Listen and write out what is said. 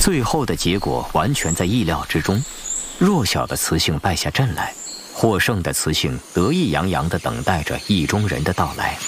最后的结果完全在意料之中，弱小的雌性败下阵来，获胜的雌性得意洋洋地等待着意中人的到来。